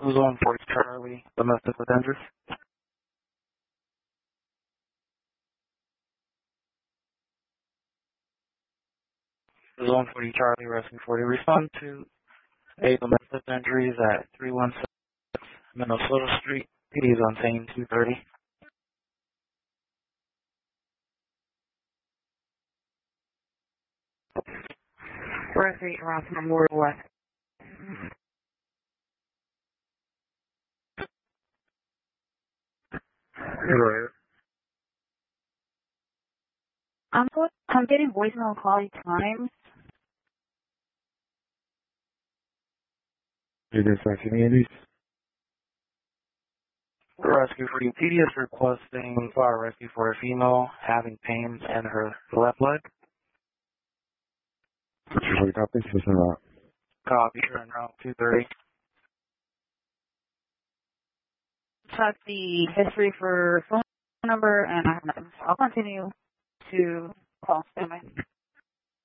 Zone 40 Charlie, domestic with injuries. Zone 40 Charlie, rescue 40. Respond to a domestic injuries at 316 Minnesota Street. PD is on scene 230. Rescue around Memorial West. Right. I'm getting voicemail calling times. You dispatch communities? Rescue for you. PD is requesting fire rescue for a female having pain in her left leg. Usually copy, system out. Copy, turn around 230. Check the history for phone number and I have nothing. I'll continue to call. Anyway.